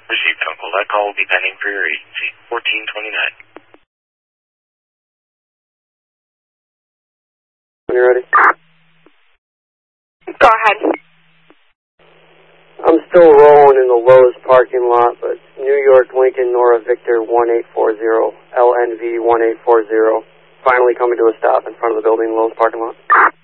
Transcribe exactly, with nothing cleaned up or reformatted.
Received, Uncle. That call will be pending for your agency. fourteen twenty-nine. When you're ready. Go ahead. I'm still rolling in the Lowe's parking lot, but New York Lincoln Nora Victor one eight four zero, L N V one eight four zero, finally coming to a stop in front of the building, Lowe's parking lot.